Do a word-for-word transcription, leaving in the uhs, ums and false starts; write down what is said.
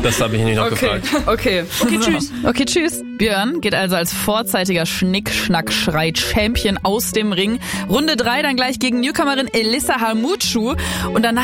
Das habe ich nicht noch okay. gefragt. Okay, okay, tschüss. Okay, tschüss. Björn geht also als vorzeitiger Schnick-Schnack-Schrei-Champion aus dem Ring. Runde drei dann gleich gegen Newcomerin Elissa Hamutschu. Und danach